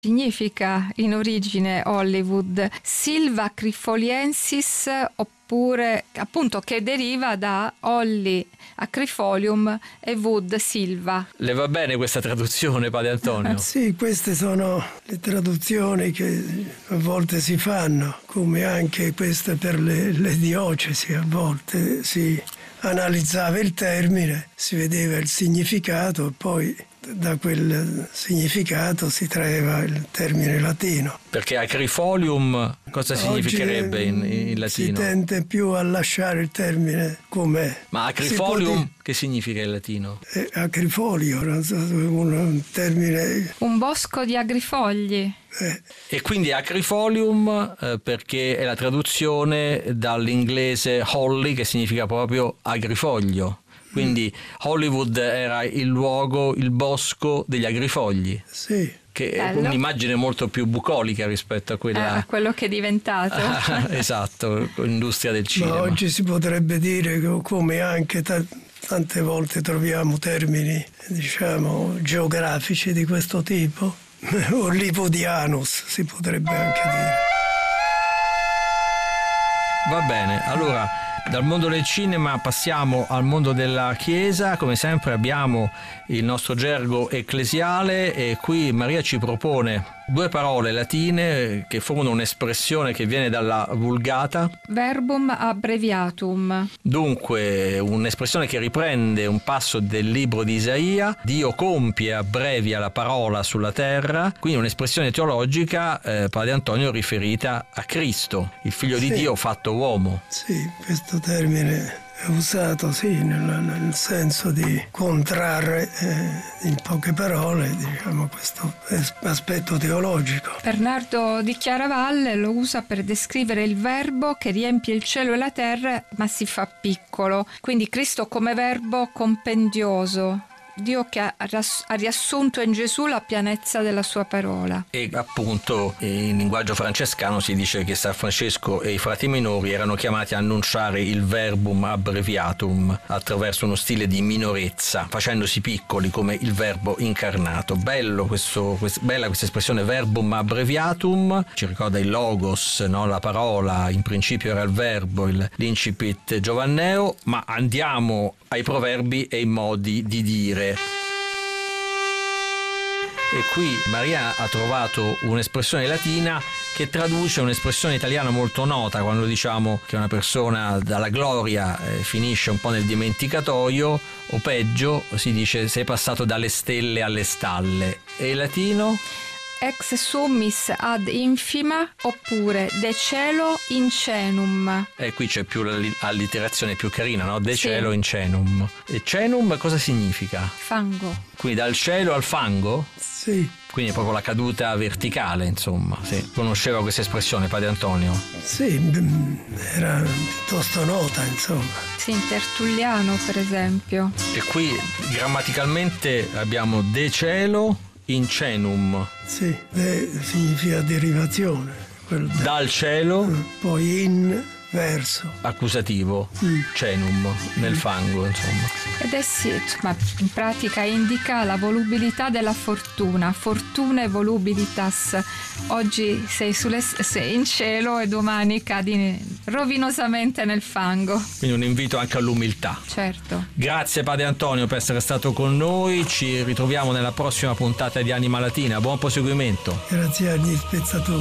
significa in origine Hollywood? Silva acrifoliensis, oppure appunto che deriva da Holly acrifolium e wood silva. Le va bene questa traduzione, padre Antonio? Sì, queste sono le traduzioni che a volte si fanno, come anche queste per le diocesi. A volte si analizzava il termine, si vedeva il significato e poi da quel significato si traeva il termine latino. Perché acrifolium cosa significherebbe in latino? Si tende più a lasciare il termine com'è. Ma acrifolium che significa in latino? Acrifolio, un termine... Un bosco di agrifogli. E quindi acrifolium perché è la traduzione dall'inglese holly, che significa proprio agrifoglio. Quindi Hollywood era il luogo, il bosco degli agrifogli. Sì. Che è un'immagine molto più bucolica rispetto a quella... a quello che è diventato. Esatto, l'industria del cinema. Ma oggi si potrebbe dire che, come anche tante volte troviamo termini, diciamo, geografici di questo tipo, Hollywoodianus si potrebbe anche dire. Va bene, allora dal mondo del cinema passiamo al mondo della Chiesa. Come sempre abbiamo il nostro gergo ecclesiale e qui Maria ci propone due parole latine che formano un'espressione che viene dalla Vulgata. Verbum abbreviatum. Dunque un'espressione che riprende un passo del libro di Isaia: Dio compie e abbrevia la parola sulla terra. Quindi un'espressione teologica, padre Antonio, riferita a Cristo, il figlio di Dio fatto uomo. Sì, questo termine è usato nel senso di contrarre in poche parole, diciamo, questo aspetto teologico. Bernardo di Chiaravalle lo usa per descrivere il verbo che riempie il cielo e la terra ma si fa piccolo, quindi Cristo come verbo compendioso, Dio che ha riassunto in Gesù la pienezza della sua parola. E appunto in linguaggio francescano si dice che San Francesco e i frati minori erano chiamati a annunciare il verbum abbreviatum attraverso uno stile di minorezza, facendosi piccoli come il verbo incarnato. Bella questa espressione verbum abbreviatum, ci ricorda il logos, no? La parola, in principio era il verbo, l'incipit giovanneo. Ma andiamo ai proverbi e ai modi di dire. E qui Maria ha trovato un'espressione latina che traduce un'espressione italiana molto nota quando diciamo che una persona dalla gloria finisce un po' nel dimenticatoio, o peggio si dice sei passato dalle stelle alle stalle. E in latino? Ex summis ad infima, oppure de cielo in cenum. E qui c'è più l'allitterazione più carina, no? De cielo in cenum. E cenum cosa significa? Fango. Quindi dal cielo al fango? Sì. Quindi è proprio la caduta verticale, insomma. Sì. Conosceva questa espressione, padre Antonio? Sì, era piuttosto nota, insomma. Sì, in Tertulliano, per esempio. E qui grammaticalmente abbiamo de cielo in cenum. Sì, significa derivazione. Dal cielo. Poi in verso. Accusativo. Cenum, nel fango, insomma. Ed ma in pratica indica la volubilità della fortuna, fortuna e volubilitas. Oggi sei in cielo e domani cadi rovinosamente nel fango. Quindi un invito anche all'umiltà. Certo. Grazie padre Antonio per essere stato con noi, ci ritroviamo nella prossima puntata di Anima Latina, buon proseguimento. Grazie agli spettatori.